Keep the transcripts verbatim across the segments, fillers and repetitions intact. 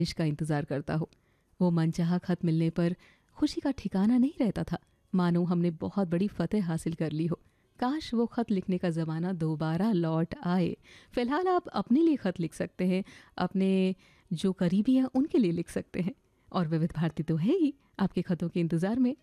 इसका इंतज़ार करता हो। वो मनचाहा खत मिलने पर खुशी का ठिकाना नहीं रहता था, मानो हमने बहुत बड़ी फतेह हासिल कर ली हो। काश वो खत लिखने का ज़माना दोबारा लौट आए। फ़िलहाल आप अपने लिए खत लिख सकते हैं, अपने जो करीबी हैं उनके लिए लिख सकते हैं, और विविध भारती तो है ही आपके खतों के इंतज़ार में।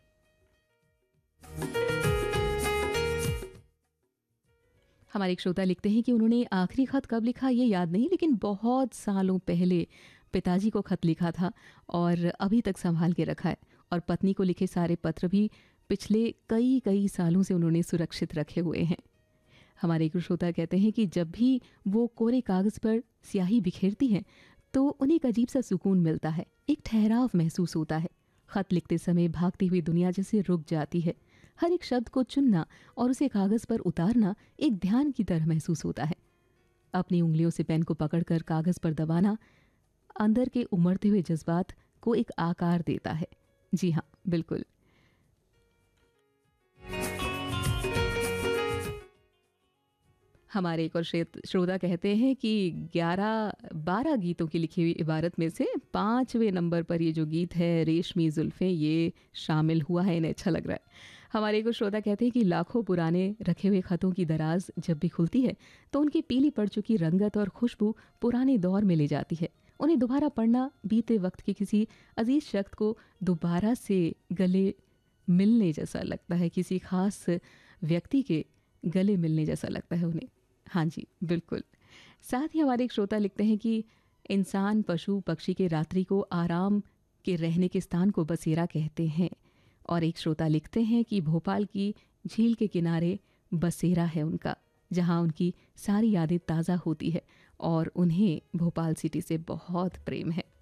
हमारे एक श्रोता लिखते हैं कि उन्होंने आखिरी खत कब लिखा ये याद नहीं, लेकिन बहुत सालों पहले पिताजी को खत लिखा था और अभी तक संभाल के रखा है। और पत्नी को लिखे सारे पत्र भी पिछले कई कई सालों से उन्होंने सुरक्षित रखे हुए हैं। हमारे एक श्रोता कहते हैं कि जब भी वो कोरे कागज़ पर स्याही बिखेरती हैं तो उन्हें एक अजीब सा सुकून मिलता है, एक ठहराव महसूस होता है। खत लिखते समय भागती हुई दुनिया जैसे रुक जाती है। हर एक शब्द को चुनना और उसे कागज़ पर उतारना एक ध्यान की तरह महसूस होता है। अपनी उंगलियों से पेन को पकड़कर कागज़ पर दबाना अंदर के उमड़ते हुए जज्बात को एक आकार देता है। जी हाँ, बिल्कुल। हमारे एक और श्रेत- श्रोता कहते हैं कि ग्यारह बारह गीतों की लिखी हुई इबारत में से पांचवें नंबर पर ये जो गीत है रेशमी जुल्फें, ये शामिल हुआ है, इन्हें अच्छा लग रहा है। हमारे एक और श्रोता कहते हैं कि लाखों पुराने रखे हुए खतों की दराज जब भी खुलती है तो उनकी पीली पड़ चुकी रंगत और खुशबू पुराने दौर में ले जाती है। उन्हें दोबारा पढ़ना बीते वक्त के किसी अजीज शख्स को दोबारा से गले मिलने जैसा लगता है, किसी खास व्यक्ति के गले मिलने जैसा लगता है उन्हें। हाँ जी, बिल्कुल। साथ ही हमारे एक श्रोता लिखते हैं कि इंसान, पशु, पक्षी के रात्रि को आराम के रहने के स्थान को बसेरा कहते हैं। और एक श्रोता लिखते हैं कि भोपाल की झील के किनारे बसेरा है उनका, जहाँ उनकी सारी यादें ताज़ा होती है और उन्हें भोपाल सिटी से बहुत प्रेम है।